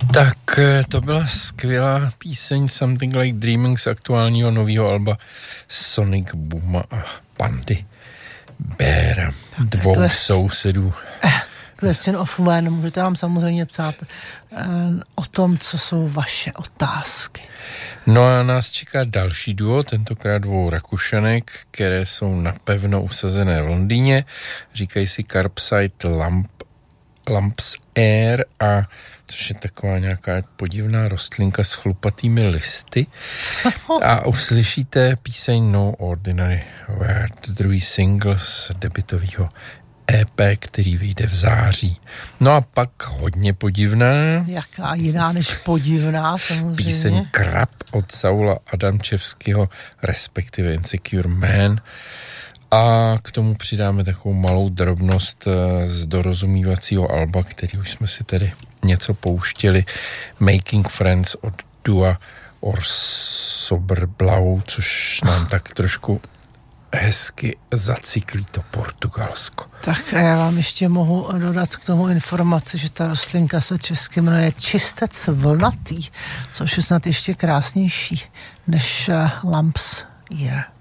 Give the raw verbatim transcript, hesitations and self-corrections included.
Tak to byla skvělá píseň Something Like Dreaming z aktuálního nového alba Sonic Booma a Pandy Béra, dvou quest, sousedů. Question of When, můžete vám samozřejmě psát uh, o tom, co jsou vaše otázky. No a nás čeká další duo, tentokrát dvou Rakušanek, které jsou napevno usazené v Londýně. Říkají si Carpside Lamp, Lamps Air, a což je taková nějaká podivná rostlinka s chlupatými listy. A uslyšíte píseň No Ordinary World, druhý single z debutového E P, který vyjde v září. No a pak hodně podivná. Jaká jiná než podivná, samozřejmě. Píseň Krab od Saula Adamčevského, respektive Insecure Man. A k tomu přidáme takovou malou drobnost z dorozumívacího alba, který už jsme si tedy něco pouštěli. Making Friends od Dua or Soberblau, což nám tak trošku hezky zacyklí to Portugalsko. Tak já vám ještě mohu dodat k tomu informaci, že ta rostlinka se česky jmenuje čistec vlnatý, což je snad ještě krásnější než Lamps Ear.